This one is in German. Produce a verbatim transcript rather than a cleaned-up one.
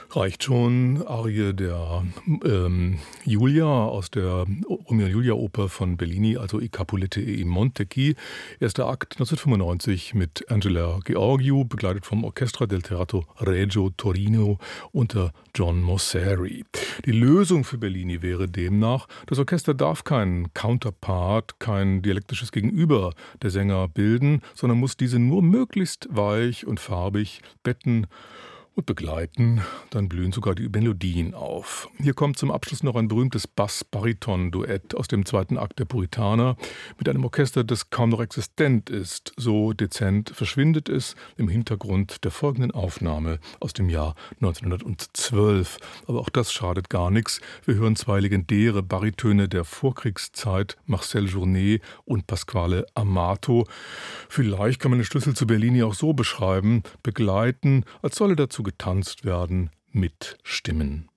Reicht schon. Arie der ähm, Julia aus der Romeo und Julia Oper von Bellini, also I Capuletti e i Montecchi. Erster Akt neunzehnhundertfünfundneunzig mit Angela Gheorghiu, begleitet vom Orchestra del Teatro Regio Torino unter John Mosseri. Die Lösung für Bellini wäre demnach, das Orchester darf keinen Counterpart, kein dialektisches Gegenüber der Sänger bilden, sondern muss diese nur möglichst weich und farbig betten und begleiten, dann blühen sogar die Melodien auf. Hier kommt zum Abschluss noch ein berühmtes Bass-Bariton-Duett aus dem zweiten Akt der Puritaner mit einem Orchester, das kaum noch existent ist. So dezent verschwindet es im Hintergrund der folgenden Aufnahme aus dem Jahr neunzehnhundertzwölf. Aber auch das schadet gar nichts. Wir hören zwei legendäre Baritöne der Vorkriegszeit, Marcel Journet und Pasquale Amato. Vielleicht kann man den Schlüssel zu Bellini auch so beschreiben: begleiten, als solle dazu getanzt werden, mit Stimmen.